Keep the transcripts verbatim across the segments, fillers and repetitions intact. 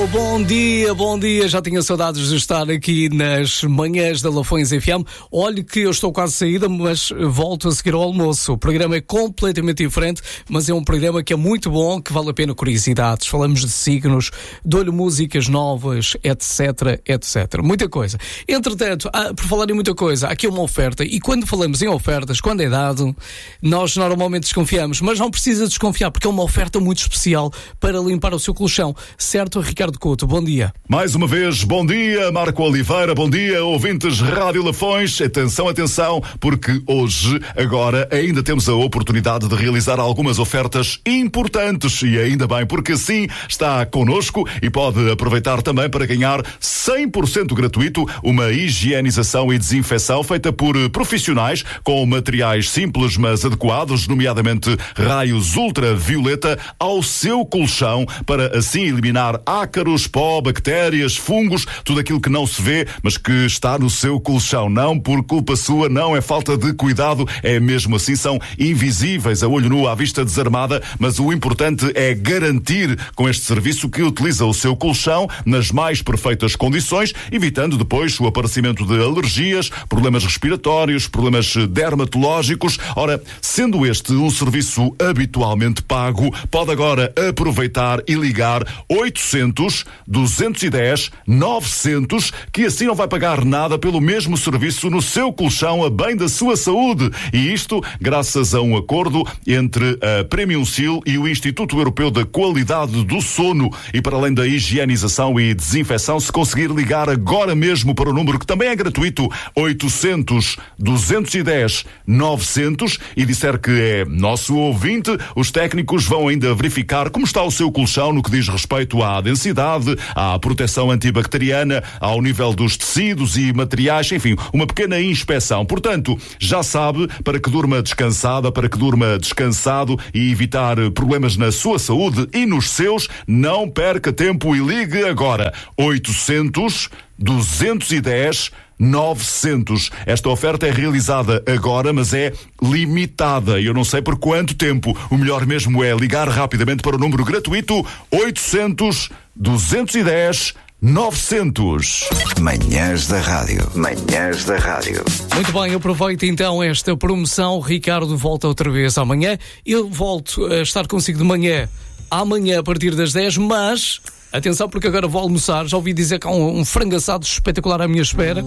Bom dia, bom dia, já tinha saudades de estar aqui nas manhãs da Lafões F M. Olhe que eu estou quase saída, mas volto a seguir ao almoço. O programa é completamente diferente, mas é um programa que é muito bom, que vale a pena curiosidades. Falamos de signos, dou-lhe músicas novas, etc, etcétera. Muita coisa. Entretanto, ah, por falar em muita coisa, há aqui uma oferta, e quando falamos em ofertas, quando é dado, nós normalmente desconfiamos, mas não precisa desconfiar, porque é uma oferta muito especial para limpar o seu colchão. Certo, Ricardo Couto, bom dia. Mais uma vez, bom dia, Marco Oliveira, bom dia, ouvintes Rádio Lafões. Atenção, atenção, porque hoje, agora, ainda temos a oportunidade de realizar algumas ofertas importantes, e ainda bem, porque assim está connosco e pode aproveitar também para ganhar cem por cento gratuito uma higienização e desinfecção feita por profissionais com materiais simples mas adequados, nomeadamente raios ultravioleta, ao seu colchão, para assim eliminar ácaros, pó, bactérias, fungos, tudo aquilo que não se vê, mas que está no seu colchão. Não por culpa sua, não é falta de cuidado, é mesmo assim, são invisíveis a olho nu, à vista desarmada, mas o importante é garantir com este serviço que utiliza o seu colchão nas mais perfeitas condições, evitando depois o aparecimento de alergias, problemas respiratórios, problemas dermatológicos. Ora, sendo este um serviço habitualmente pago, pode agora aproveitar e ligar oitocentos, duzentos e dez, novecentos, que assim não vai pagar nada pelo mesmo serviço no seu colchão, a bem da sua saúde. E isto graças a um acordo entre a Premium Seal e o Instituto Europeu da Qualidade do Sono. E para além da higienização e desinfecção, se conseguir ligar agora mesmo para o número que também é gratuito, oitocentos, duzentos e dez, novecentos, e disser que é nosso ouvinte, os técnicos vão ainda verificar como está o seu colchão no que diz respeito à densidade, à proteção antibacteriana, ao nível dos tecidos e materiais, enfim, uma pequena inspeção. Portanto, já sabe, para que durma descansada, para que durma descansado e evitar problemas na sua saúde e nos seus, não perca tempo e ligue agora. oitocentos, duzentos e dez, novecentos. Esta oferta é realizada agora, mas é limitada. Eu não sei por quanto tempo. O melhor mesmo é ligar rapidamente para o número gratuito oitocentos, duzentos e dez, novecentos. Manhãs da Rádio. Manhãs da Rádio. Muito bem, aproveita então esta promoção. Ricardo volta outra vez amanhã. Eu volto a estar consigo de manhã, amanhã a partir das dez, mas atenção, porque agora vou almoçar. Já ouvi dizer que há um, um frango assado espetacular à minha espera.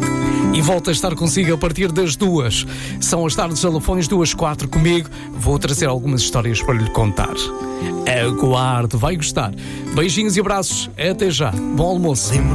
E volto a estar consigo a partir das duas. São as tardes de Lafões, duas, quatro comigo. Vou trazer algumas histórias para lhe contar. Aguarde, vai gostar. Beijinhos e abraços. Até já. Bom almoço.